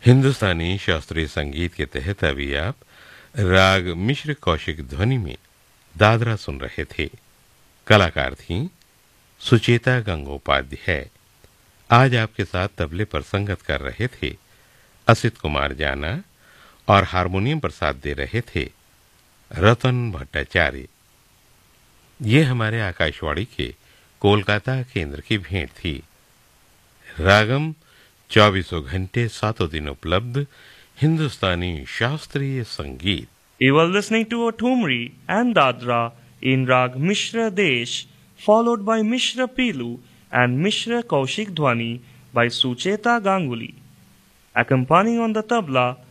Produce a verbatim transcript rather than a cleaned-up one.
हिंदुस्तानी शास्त्रीय संगीत के तहत अभी आप राग मिश्र कौशिक ध्वनि में दादरा सुन रहे थे। कलाकार थीं सुचेता गंगोपाध्याय। आज आपके साथ तबले पर संगत कर रहे थे असित कुमार जाना और हारमोनियम पर साथ दे रहे थे रतन भट्टाचार्य। ये हमारे आकाशवाणी के कोलकाता केंद्र की भेंट थी। रागम चौबीसों घंटे सातों दिन उपलब्ध हिंदुस्तानी शास्त्रीय संगीत। You were listening to a Thumri and Dadra in Rag Mishra Desh, followed by Mishra Pilu and Mishra Kaushik Dhwani by Sucheta Ganguly. Accompanying on the tabla